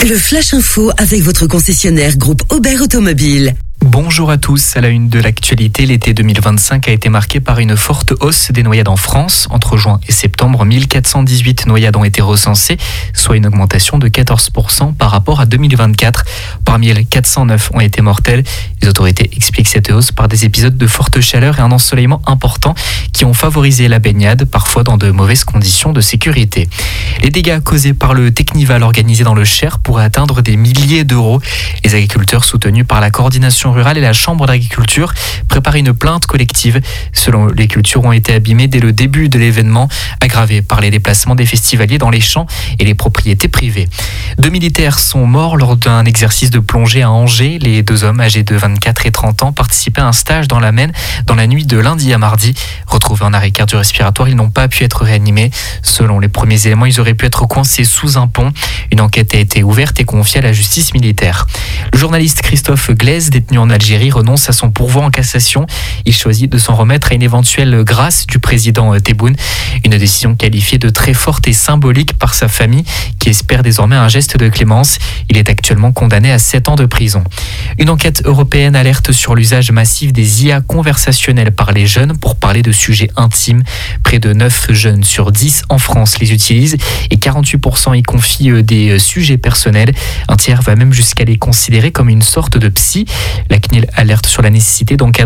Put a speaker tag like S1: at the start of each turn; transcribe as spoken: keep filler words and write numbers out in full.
S1: Le Flash Info avec votre concessionnaire groupe Aubert Automobile.
S2: Bonjour à tous. À la une de l'actualité, l'été deux mille vingt-cinq a été marqué par une forte hausse des noyades en France. Entre juin et septembre, mille quatre cent dix-huit noyades ont été recensées, soit une augmentation de quatorze pour cent par rapport à deux mille vingt-quatre. Parmi elles, quatre cent neuf ont été mortelles. Les autorités expliquent cette hausse par des épisodes de forte chaleur et un ensoleillement important qui ont favorisé la baignade, parfois dans de mauvaises conditions de sécurité. Les dégâts causés par le Technival organisé dans le Cher pourraient atteindre des milliers d'euros. Les agriculteurs soutenus par la coordination rurale et la Chambre d'agriculture préparent une plainte collective. Selon eux, les cultures ont été abîmées dès le début de l'événement, aggravées par les déplacements des festivaliers dans les champs et les propriétés privées. Deux militaires sont morts lors d'un exercice de plongée à Angers. Les deux hommes âgés de vingt-quatre et trente ans participaient à un stage dans la Maine dans la nuit de lundi à mardi. Retrouvés en arrêt cardio-respiratoire, ils n'ont pas pu être réanimés. Selon les premiers éléments, ils auraient pu être coincés sous un pont. Une enquête a été ouverte et confiée à la justice militaire. Le journaliste Christophe Glaise, détenu en Algérie, renonce à son pourvoi en cassation. Il choisit de s'en remettre à une éventuelle grâce du président Tebboune. Une décision qualifiée de très forte et symbolique par sa famille qui espère désormais un geste de clémence. Il est actuellement condamné à sept ans de prison. Une enquête européenne alerte sur l'usage massif des I A conversationnelles par les jeunes pour parler de sujets intimes. Près de neuf jeunes sur dix en France les utilisent et quarante-huit pour cent y confient des sujets personnels. Un tiers va même jusqu'à les considérer comme une sorte de psy. La C N I L alerte sur la nécessité d'encadrer